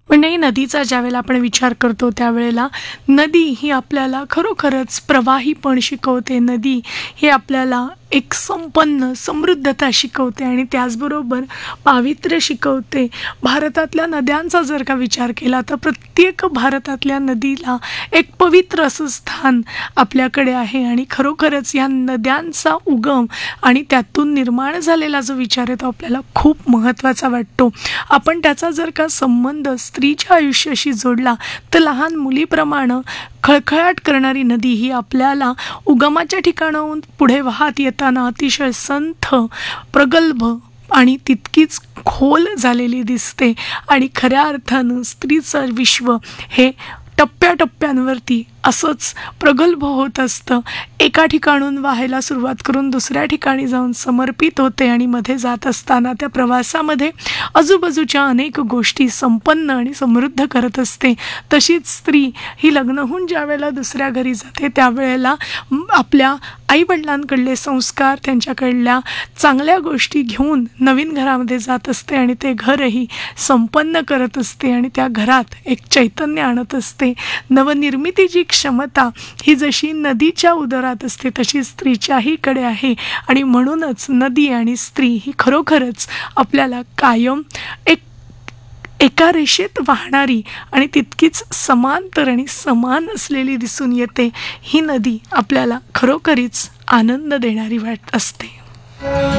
म्हणजे नदीचा ज्यावेळेला आपण विचार करतो त्यावेळेला नदी ही आपल्याला खरोखरच प्रवाहीपण शिकवते. नदी ही आपल्याला एक संपन्न समृद्धता शिकवते आणि त्याचबरोबर पावित्र्य शिकवते. भारतातल्या नद्यांचा जर का विचार केला तर प्रत्येक भारतातल्या नदीला एक पवित्र असं स्थान आपल्याकडे आहे आणि खरोखरच या नद्यांचा उगम आणि त्यातून निर्माण झालेला जो विचार आहे तो आपल्याला खूप महत्त्वाचा वाटतो. आपण त्याचा जर का संबंध स्त्रीच्या आयुष्याशी जोडला तर लहान मुलीप्रमाणे खळखळाट करणारी नदी ही आपल्याला उगमाच्या ठिकाणाहून पुढे वाहत येताना अतिशय संथ, प्रगल्भ आणि तितकीच खोल झालेली दिसते. आणि खऱ्या अर्थानं स्त्रीचं विश्व हे टप्प्याटप्प्यांवरती असंच प्रगल्भ होत असतं. एका ठिकाणून वाहायला सुरुवात करून दुसऱ्या ठिकाणी जाऊन समर्पित होते आणि मध्ये जात असताना त्या प्रवासामध्ये आजूबाजूच्या अनेक गोष्टी संपन्न आणि समृद्ध करत असते. तशीच स्त्री ही लग्न होऊन ज्या वेळेला दुसऱ्या घरी जाते त्यावेळेला आपल्या आईवडिलांकडले संस्कार, त्यांच्याकडल्या चांगल्या गोष्टी घेऊन नवीन घरामध्ये जात असते आणि ते घरही संपन्न करत असते आणि त्या घरात एक चैतन्य आणत असते. नवनिर्मितीची क्षमता ही जशी नदीच्या उदरात असते तशी स्त्रीच्याही कडे आहे आणि म्हणूनच नदी आणि स्त्री ही खरोखरच आपल्याला कायम एका रेषेत वाहणारी आणि तितकीच समांतर आणि समान असलेली दिसून येते. ही नदी आपल्याला खरोखरीच आनंद देणारी वाटत असते.